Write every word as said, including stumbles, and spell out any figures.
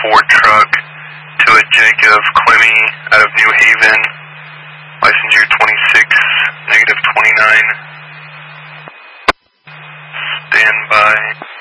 Ford truck to a Jacob Clemmy out of New Haven, license year twenty-six, negative twenty-nine. Stand by.